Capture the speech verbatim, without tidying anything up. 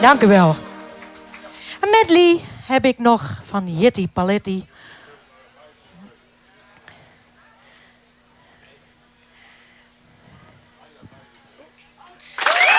Dank u wel. Een medley heb ik nog van Jitty Paletti.